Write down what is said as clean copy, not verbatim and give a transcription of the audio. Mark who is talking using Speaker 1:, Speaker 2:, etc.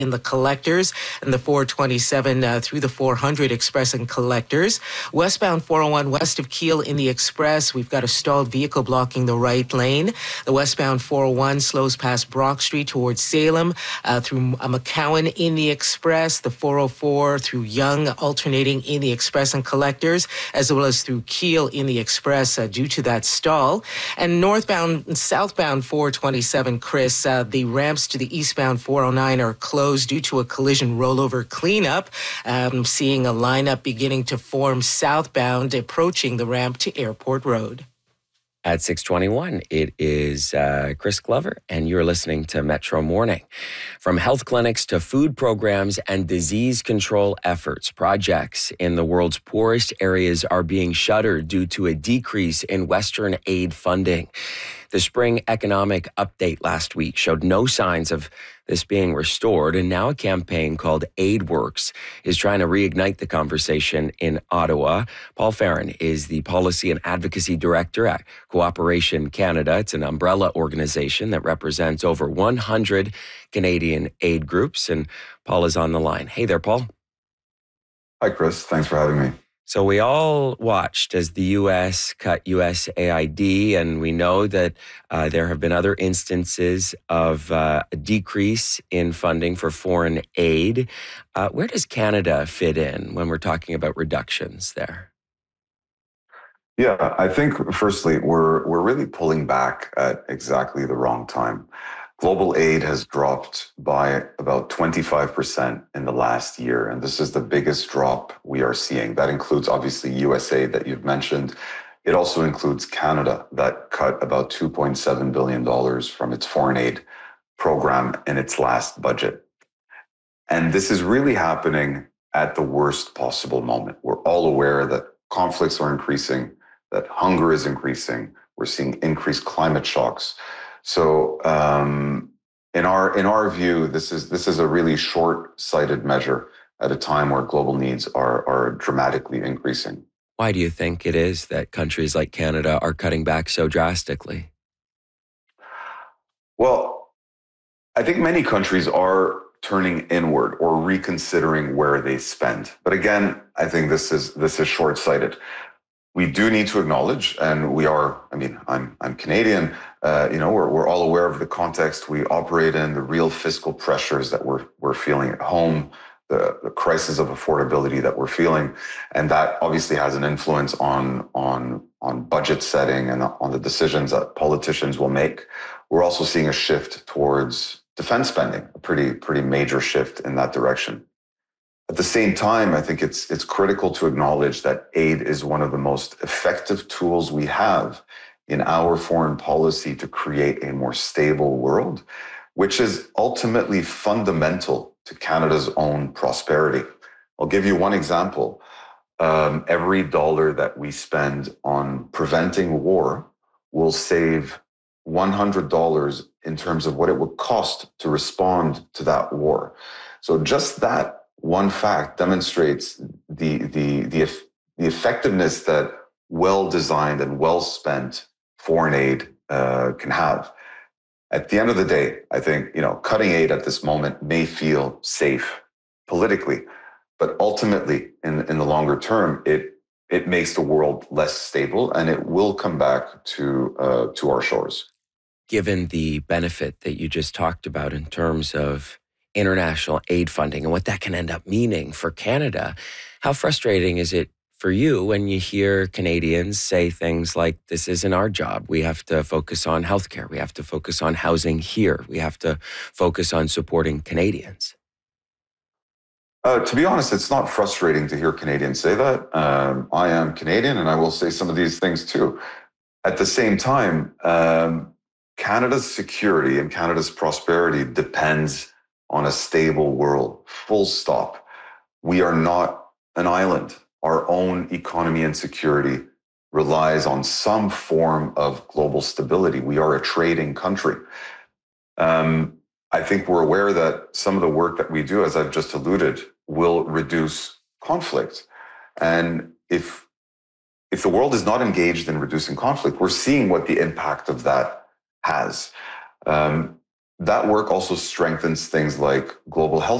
Speaker 1: in the collectors and the 427 through the 400 express and collectors. Westbound 401 west of Keele in the express, we've got a stalled vehicle blocking the right lane. The westbound 401 slows past Brock Street towards Salem through McCowan in the express. The 404 through Yonge alternating in the express and collectors, as well as through Keele in the express due to that stall. And northbound and southbound 427, Chris, the ramps to the eastbound 409 are closed due to a collision rollover cleanup. Seeing a lineup beginning to form southbound approaching the ramp to Airport Road.
Speaker 2: At 6:21, it is Chris Glover, and you're listening to Metro Morning. From health clinics to food programs and disease control efforts, projects in the world's poorest areas are being shuttered due to a decrease in Western aid funding. The spring economic update last week showed no signs of this being restored, and now a campaign called AidWorks is trying to reignite the conversation in Ottawa. Paul Farron is the Policy and Advocacy Director at Cooperation Canada. It's an umbrella organization that represents over 100 Canadian aid groups, and Paul is on the line. Hey there, Paul.
Speaker 3: Hi, Chris. Thanks for having me.
Speaker 2: So we all watched as the U.S. cut USAID, and we know that there have been other instances of a decrease in funding for foreign aid. Where does Canada fit in when we're talking about reductions there?
Speaker 3: Yeah, I think firstly, we're really pulling back at exactly the wrong time. Global aid has dropped by about 25% in the last year, and this is the biggest drop we are seeing. That includes, obviously, USAID that you've mentioned. It also includes Canada that cut about $2.7 billion from its foreign aid program in its last budget. And this is really happening at the worst possible moment. We're all aware that conflicts are increasing, that hunger is increasing. We're seeing increased climate shocks. So in our view, this is a really short-sighted measure at a time where global needs are dramatically increasing.
Speaker 2: Why do you think it is that countries like Canada are cutting back so drastically?
Speaker 3: Well, I think many countries are turning inward or reconsidering where they spend. But again, I think this is short-sighted. We do need to acknowledge, and we are, I'm Canadian, we're all aware of the context we operate in, the real fiscal pressures that we're feeling at home, the crisis of affordability that we're feeling. And that obviously has an influence on budget setting and on the decisions that politicians will make. We're also seeing a shift towards defense spending, a pretty major shift in that direction. At the same time, I think it's critical to acknowledge that aid is one of the most effective tools we have in our foreign policy to create a more stable world, which is ultimately fundamental to Canada's own prosperity. I'll give you one example. Every dollar that we spend on preventing war will save $100 in terms of what it would cost to respond to that war. So just that one fact demonstrates the effectiveness that well-designed and well-spent foreign aid can have. At the end of the day, I think cutting aid at this moment may feel safe politically, but ultimately, in the longer term, it makes the world less stable, and it will come back to our shores.
Speaker 2: Given the benefit that you just talked about in terms of international aid funding and what that can end up meaning for Canada, how frustrating is it for you when you hear Canadians say things like, this isn't our job. We have to focus on healthcare. We have to focus on housing here. We have to focus on supporting Canadians.
Speaker 3: To be honest, it's not frustrating to hear Canadians say that. I am Canadian, and I will say some of these things too. At the same time, Canada's security and Canada's prosperity depends on a stable world, full stop. We are not an island. Our own economy and security relies on some form of global stability. We are a trading country. I think we're aware that some of the work that we do, as I've just alluded, will reduce conflict. And if the world is not engaged in reducing conflict, we're seeing what the impact of that has. that work also strengthens things like global health